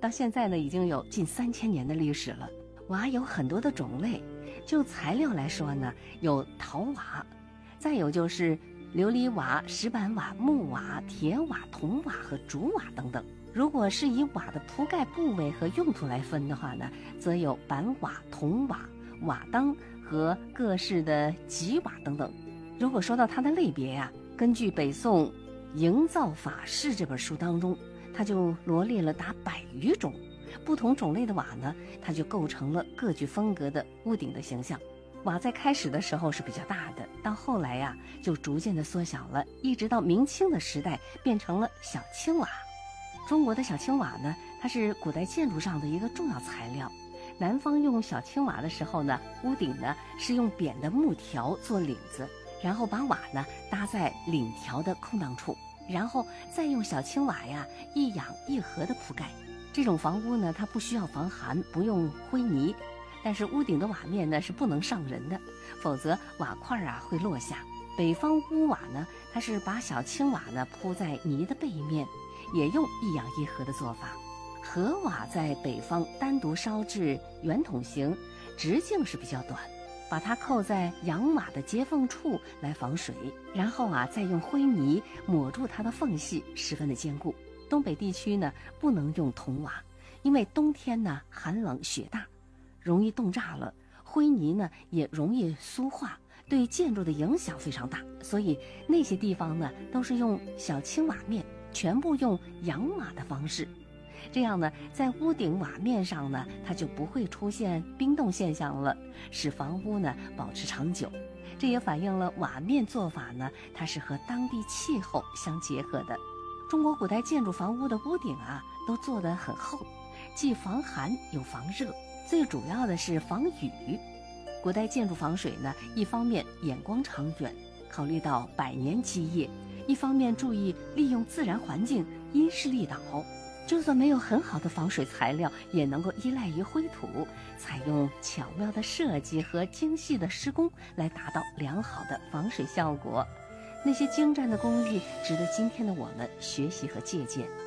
到现在呢已经有近3000年的历史了。瓦有很多的种类，就材料来说呢，有陶瓦，再有就是琉璃瓦、石板瓦、木瓦、铁瓦、铜瓦和竹瓦等等。如果是以瓦的铺盖部位和用途来分的话呢，则有板瓦、铜瓦、瓦当和各式的级瓦等等。如果说到它的类别呀，根据北宋《营造法式》这本书当中，它就罗列了达100余种不同种类的瓦呢，它就构成了各具风格的屋顶的形象。瓦在开始的时候是比较大的，到后来呀就逐渐的缩小了，一直到明清的时代变成了小青瓦。中国的小青瓦呢，它是古代建筑上的一个重要材料。南方用小青瓦的时候呢，屋顶呢是用扁的木条做领子，然后把瓦呢搭在领条的空档处，然后再用小青瓦呀一仰一合的铺盖。这种房屋呢，它不需要防寒，不用灰泥，但是屋顶的瓦面呢是不能上人的，否则瓦块啊会落下。北方屋瓦呢，它是把小青瓦呢铺在泥的背面，也用一仰一合的做法。河瓦在北方单独烧制圆筒形，直径是比较短，把它扣在洋瓦的接缝处来防水，然后啊再用灰泥抹住它的缝隙，十分的坚固。东北地区呢不能用铜瓦，因为冬天呢寒冷雪大，容易冻炸了，灰泥呢也容易酥化，对建筑的影响非常大，所以那些地方呢都是用小青瓦面，全部用洋瓦的方式。这样呢，在屋顶瓦面上呢，它就不会出现冰冻现象了，使房屋呢保持长久。这也反映了瓦面做法呢，它是和当地气候相结合的。中国古代建筑房屋的屋顶啊，都做得很厚，既防寒又防热，最主要的是防雨。古代建筑防水呢，一方面眼光长远，考虑到100年基业，一方面注意利用自然环境，因势利导。就算没有很好的防水材料，也能够依赖于灰土，采用巧妙的设计和精细的施工来达到良好的防水效果。那些精湛的工艺值得今天的我们学习和借鉴。